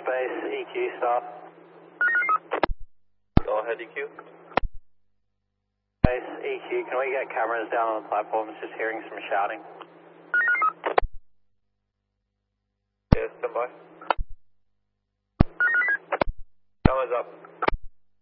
Space, EQ, stop. Go ahead, EQ. Space, EQ, can we get cameras down on the platform? It's just hearing some shouting. Yeah, stand by.